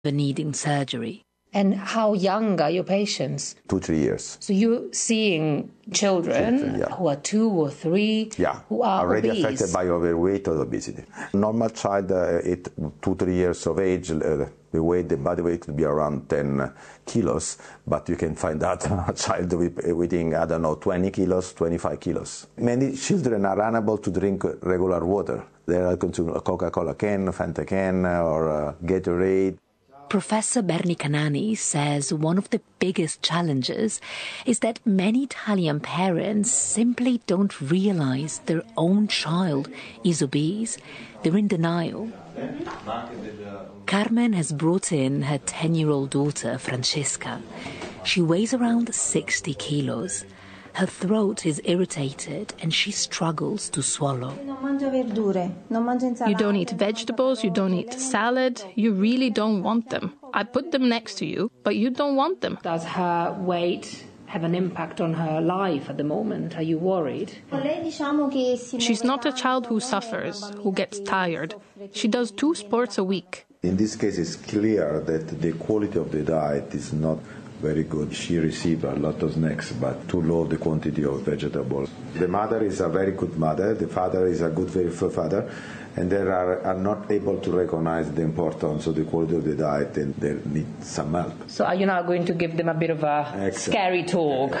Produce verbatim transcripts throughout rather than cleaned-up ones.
needing surgery. And how young are your patients? Two, three years. So you're seeing children, children yeah. who are two or three yeah. who are already obese. affected by overweight or obesity. Normal child, uh, eight, two, three years of age, uh, the weight, the body weight could be around ten kilos, but you can find out a child with, weighing, I don't know, twenty kilos, twenty-five kilos. Many children are unable to drink regular water. They are consuming a Coca-Cola can, Fanta can, or uh, Gatorade. Professor Bernie Canani says one of the biggest challenges is that many Italian parents simply don't realize their own child is obese. They're in denial. Carmen has brought in her ten-year-old daughter, Francesca. She weighs around sixty kilos. Her throat is irritated and she struggles to swallow. You don't eat vegetables, you don't eat salad, you really don't want them. I put them next to you, but you don't want them. Does her weight have an impact on her life at the moment? Are you worried? She's not a child who suffers, who gets tired. She does two sports a week. In this case, it's clear that the quality of the diet is not very good. She received a lot of snacks, but too low the quantity of vegetables. The mother is a very good mother, the father is a good father, and they are, are not able to recognize the importance of the quality of the diet, and they need some help. So are you now going to give them a bit of a Excellent. scary talk?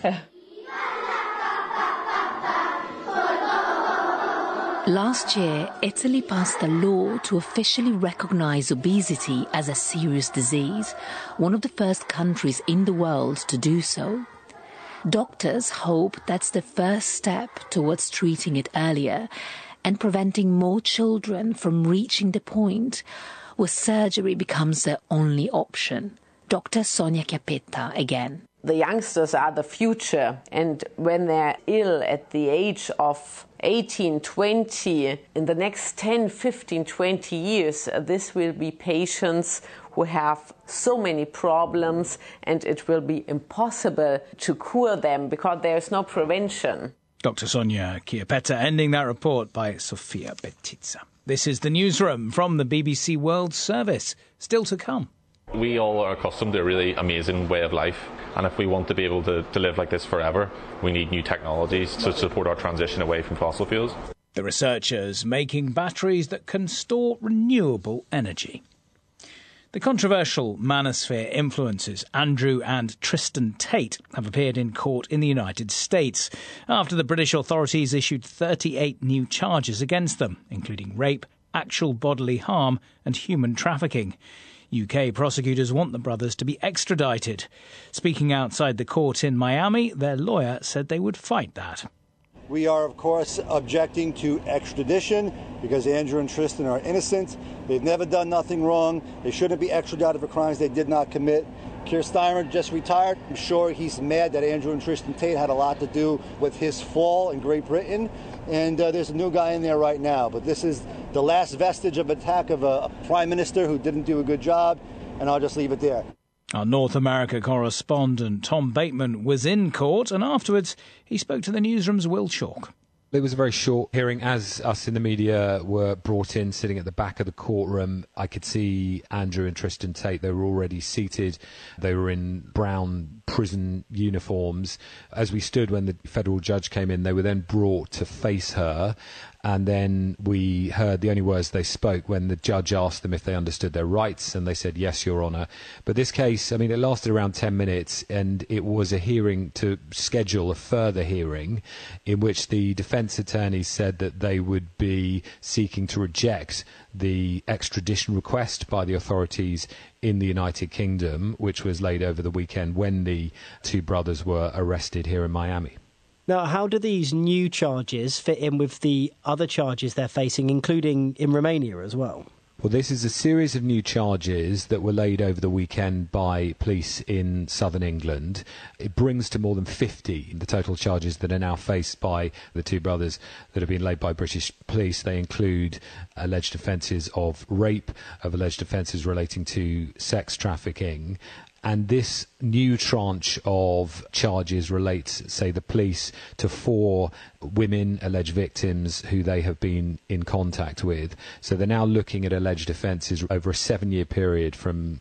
Last year, Italy passed a law to officially recognize obesity as a serious disease, one of the first countries in the world to do so. Doctors hope that's the first step towards treating it earlier and preventing more children from reaching the point where surgery becomes their only option. Doctor Sonia Chiappetta again. The youngsters are the future, and when they're ill at the age of eighteen, twenty, in the next ten, fifteen, twenty years, this will be patients who have so many problems, and it will be impossible to cure them because there's no prevention. Doctor Sonia Chiappetta ending that report by Sofia Bettiza. This is the newsroom from the B B C World Service. Still to come. We all are accustomed to a really amazing way of life, and if we want to be able to, to live like this forever, we need new technologies to support our transition away from fossil fuels. The researchers making batteries that can store renewable energy. The controversial manosphere influencers Andrew and Tristan Tate have appeared in court in the United States after the British authorities issued thirty-eight new charges against them, including rape, actual bodily harm and human trafficking. U K prosecutors want the brothers to be extradited. Speaking outside the court in Miami, their lawyer said they would fight that. We are, of course, objecting to extradition because Andrew and Tristan are innocent. They've never done nothing wrong. They shouldn't be extradited for crimes they did not commit. Keir Starmer just retired. I'm sure he's mad that Andrew and Tristan Tate had a lot to do with his fall in Great Britain. And uh, there's a new guy in there right now. But this is the last vestige of attack of a prime minister who didn't do a good job. And I'll just leave it there. Our North America correspondent Tom Bateman was in court, and afterwards he spoke to the newsroom's Will Chalk. It was a very short hearing. As us in the media were brought in, sitting at the back of the courtroom, I could see Andrew and Tristan Tate. They were already seated. They were in brown prison uniforms. As we stood when the federal judge came in, they were then brought to face her. And then we heard the only words they spoke when the judge asked them if they understood their rights, and they said, yes, Your Honour. But this case, I mean, it lasted around ten minutes, and it was a hearing to schedule a further hearing in which the defence attorneys said that they would be seeking to reject the extradition request by the authorities in the United Kingdom, which was laid over the weekend when the two brothers were arrested here in Miami. Now, how do these new charges fit in with the other charges they're facing, including in Romania as well? Well, this is a series of new charges that were laid over the weekend by police in southern England. It brings to more than fifty the total charges that are now faced by the two brothers that have been laid by British police. They include alleged offences of rape, of alleged offences relating to sex trafficking, And this new tranche of charges relates, say, the police to four women alleged victims who they have been in contact with. So they're now looking at alleged offences over a seven-year period from